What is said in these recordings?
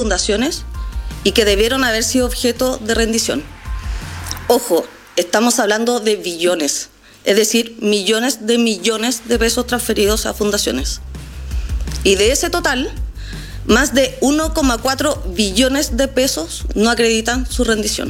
fundaciones y que debieron haber sido objeto de rendición. Ojo, estamos hablando de billones, es decir, millones de pesos transferidos a fundaciones. Y de ese total, más de 1,4 billones de pesos no acreditan su rendición.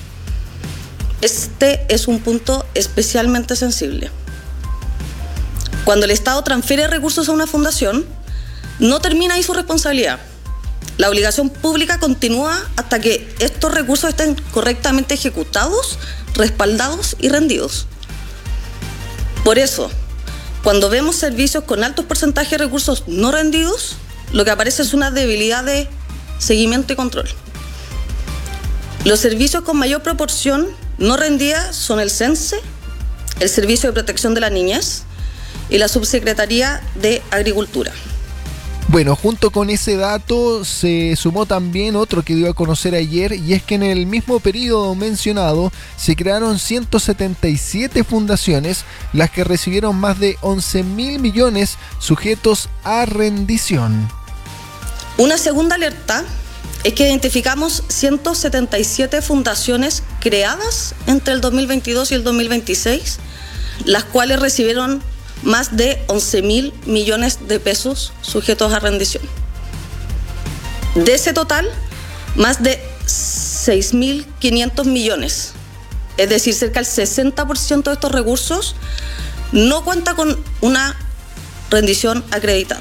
Este es un punto especialmente sensible. Cuando el Estado transfiere recursos a una fundación, no termina ahí su responsabilidad. La obligación pública continúa hasta que estos recursos estén correctamente ejecutados, respaldados y rendidos. Por eso, cuando vemos servicios con altos porcentajes de recursos no rendidos, lo que aparece es una debilidad de seguimiento y control. Los servicios con mayor proporción no rendida son el CENSE, el Servicio de Protección de la Niñez y la Subsecretaría de Agricultura. Bueno, junto con ese dato se sumó también otro que dio a conocer ayer, y es que en el mismo periodo mencionado se crearon 177 fundaciones, las que recibieron más de 11.000 millones sujetos a rendición. Una segunda alerta es que identificamos 177 fundaciones creadas entre el 2022 y el 2026, las cuales recibieron más de 11.000 millones de pesos sujetos a rendición. De ese total, más de 6.500 millones, es decir, cerca del 60% de estos recursos, no cuenta con una rendición acreditada.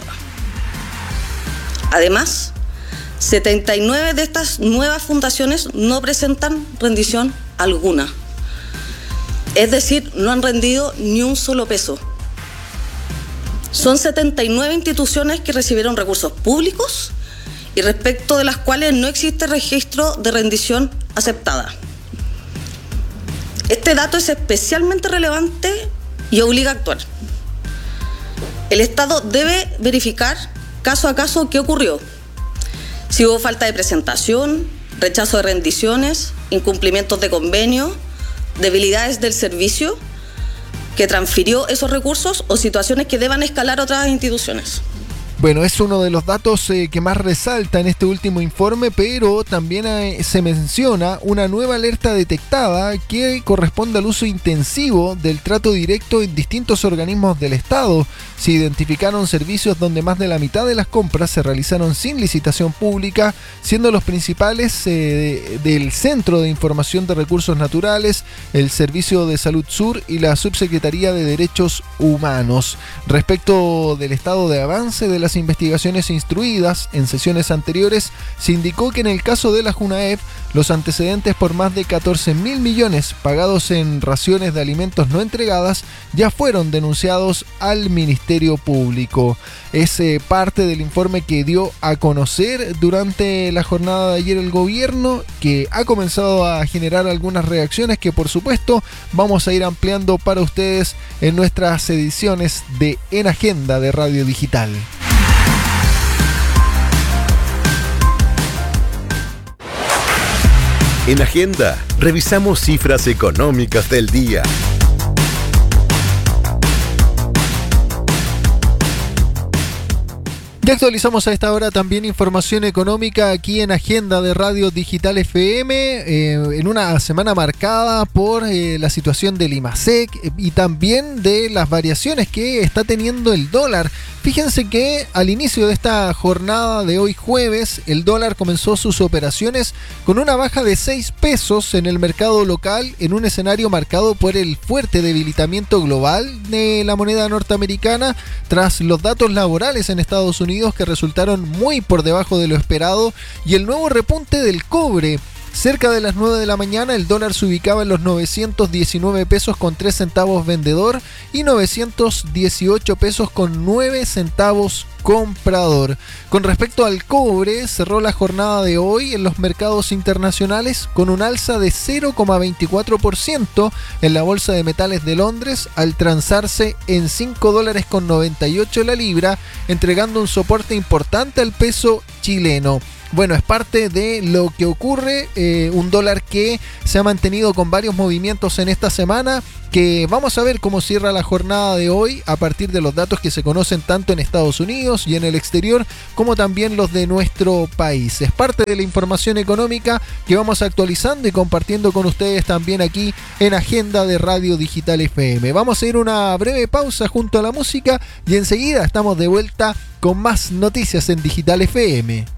Además, 79 de estas nuevas fundaciones no presentan rendición alguna. Es decir, no han rendido ni un solo peso. Son 79 instituciones que recibieron recursos públicos y respecto de las cuales no existe registro de rendición aceptada. Este dato es especialmente relevante y obliga a actuar. El Estado debe verificar caso a caso qué ocurrió. Si hubo falta de presentación, rechazo de rendiciones, incumplimientos de convenio, debilidades del servicio que transfirió esos recursos o situaciones que deban escalar a otras instituciones. Bueno, es uno de los datos que más resalta en este último informe, pero también se menciona una nueva alerta detectada que corresponde al uso intensivo del trato directo en distintos organismos del Estado. Se identificaron servicios donde más de la mitad de las compras se realizaron sin licitación pública, siendo los principales del Centro de Información de Recursos Naturales, el Servicio de Salud Sur y la Subsecretaría de Derechos Humanos. Respecto del estado de avance de las investigaciones instruidas en sesiones anteriores, se indicó que en el caso de la JUNAEP, los antecedentes por más de 14.000 millones pagados en raciones de alimentos no entregadas ya fueron denunciados al Ministerio Público. Es parte del informe que dio a conocer durante la jornada de ayer el gobierno, que ha comenzado a generar algunas reacciones que por supuesto vamos a ir ampliando para ustedes en nuestras ediciones de En Agenda de Radio Digital. En Agenda, revisamos cifras económicas del día. Ya actualizamos a esta hora también información económica aquí en Agenda de Radio Digital FM, en una semana marcada por la situación del IMASEC y también de las variaciones que está teniendo el dólar. Fíjense que al inicio de esta jornada de hoy jueves, el dólar comenzó sus operaciones con una baja de 6 pesos en el mercado local, en un escenario marcado por el fuerte debilitamiento global de la moneda norteamericana tras los datos laborales en Estados Unidos, que resultaron muy por debajo de lo esperado, y el nuevo repunte del cobre. Cerca de las 9 de la mañana el dólar se ubicaba en los 919 pesos con 3 centavos vendedor y 918 pesos con 9 centavos comprador. Con respecto al cobre, cerró la jornada de hoy en los mercados internacionales con un alza de 0,24% en la Bolsa de Metales de Londres, al transarse en $5,98 la libra, entregando un soporte importante al peso chileno. bueno, es parte de lo que ocurre, un dólar que se ha mantenido con varios movimientos en esta semana, que vamos a ver cómo cierra la jornada de hoy a partir de los datos que se conocen tanto en Estados Unidos y en el exterior, como también los de nuestro país. Es parte de la información económica que vamos actualizando y compartiendo con ustedes también aquí en Agenda de Radio Digital FM. Vamos a ir una breve pausa junto a la música y enseguida estamos de vuelta con más noticias en Digital FM.